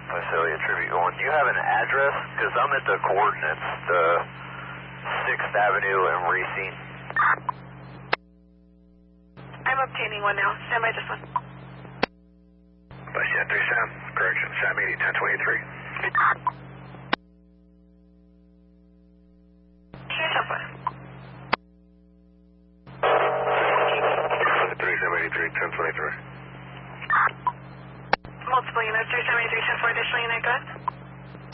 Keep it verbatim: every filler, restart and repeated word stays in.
Visalia Tribute one. Do you have an address? Because I'm at the coordinates, the sixth Avenue and Racine. I'm obtaining one now. Stand by this one. Visalia three Sam, correction, Sam eighty, ten twenty-three. Here's up one. three Sam eighty-three, ten twenty-three. Multiple units, three seven eight three, ten four, additional unit, go ahead.